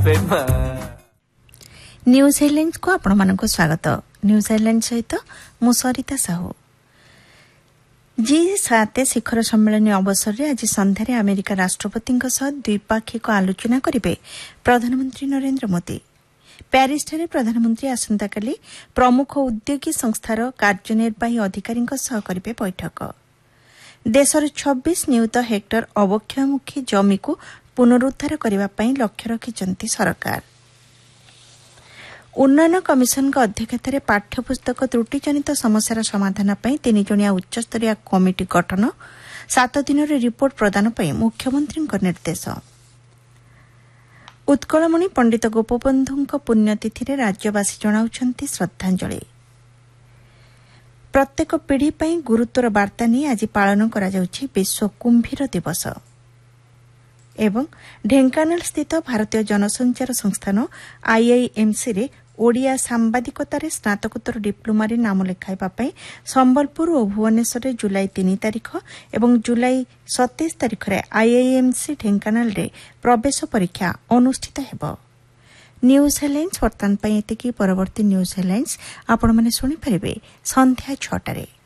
News headlines को आपण मानक स्वागत। न्यूज हेडलाइंस सहित मु सरिता साहू। G7 शिखर सम्मेलन अवसर में आज संध्यारे अमेरिका राष्ट्रपति द्विपाक्षिक आलोचना करेंगे प्रधानमंत्री नरेंद्र मोदी। प्यारिसଠାରେ प्रधानमंत्री आसंताकाली प्रमुख उद्योगी संस्थार कार्यनिर्वाही अधिकारी करेंगे बैठक। देशर 26 नियुत हेक्टर अवक्षयमुखी जमी को पुनरुद्धार करने लक्ष्य रखिंट सरकार। उन्नयन कमिशन अध्यक्षतार पाठ्यपुस्तक त्रुटिजनित समस्यार समाधान पर 3 जणिया उच्चस्तरीय कमिटी गठन 7 दिन रिपोर्ट प्रदान पर मुख्यमंत्री निर्देश। उत्कलमणि पंडित गोपबंधु पुण्यतिथि राज्यवासी जनाउछन्ति श्रद्धांजलि। प्रत्येक पीढ़ी पर गुरुत्वर वार्ता नहीं आज पालन करा जाउछि विश्व कुंभीर दिवस। एवं ढेंकानाल स्थित भारतीय जनसंचार संस्थान आईआईएमसी रे ओडिया सांबादिकतार स्नातकोत्तर डिप्लोमा नाम लेखाइबा पई संबलपुर और भुवनेश्वर जुलाई 3 तारिख एवं जुलाई 27 तारिख रे आईआईएमसी ढेंकानाल रे प्रवेश परीक्षा अनुष्ठित हेबो। न्यूज हेडलाइंस वर्तमान पई एतिकी। परवर्ती न्यूज हेडलाइंस आपण माने सुनि परिबे संध्या 6 टारे।